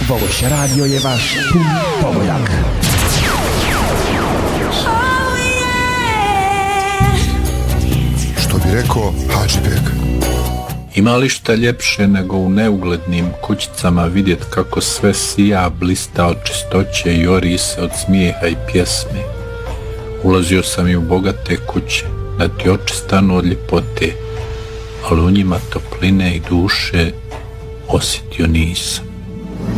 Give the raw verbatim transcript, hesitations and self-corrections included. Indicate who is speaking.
Speaker 1: Vogoš radio je vaš pun pogodak.
Speaker 2: Što bi rekao Hadžibek.
Speaker 3: Ima li šta ljepše nego u neuglednim kućicama vidjet kako sve sija, blista od čistoće i ori se od smijeha i pjesme. Ulazio sam i u bogate kuće, da ti oči stanu od ljepote, ali u njima topline i duše osjetio nisam.